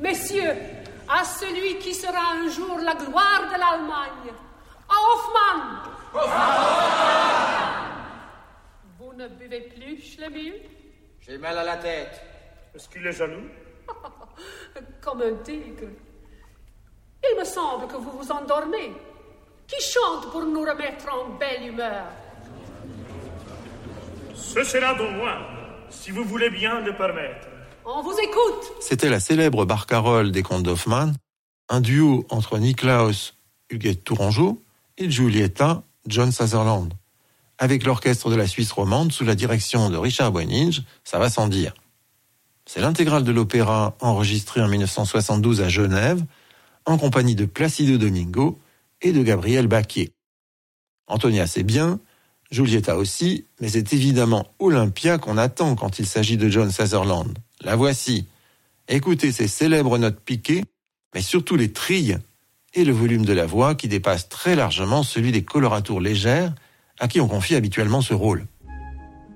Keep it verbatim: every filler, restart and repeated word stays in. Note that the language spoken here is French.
Messieurs, à celui qui sera un jour la gloire de l'Allemagne, à Hoffmann. Hoffmann. Vous ne buvez plus, Schlemihl? J'ai mal à la tête. Est-ce qu'il est jaloux? Comme un tigre. Il me semble que vous vous endormez. Qui chante pour nous remettre en belle humeur? Ce sera donc moi, si vous voulez bien le permettre. On vous écoute. C'était la célèbre barcarolle des comtes d'Hoffmann, un duo entre Niklaus Huguette Tourangeau et Giulietta John Sutherland. Avec l'orchestre de la Suisse romande sous la direction de Richard Boening, ça va sans dire. C'est l'intégrale de l'opéra enregistrée en dix-neuf cent soixante-douze à Genève, en compagnie de Placido Domingo et de Gabriel Baquier. Antonia c'est bien, Giulietta aussi, mais c'est évidemment Olympia qu'on attend quand il s'agit de John Sutherland. La voici. Écoutez ces célèbres notes piquées, mais surtout les trilles et le volume de la voix qui dépasse très largement celui des coloratours légères à qui on confie habituellement ce rôle.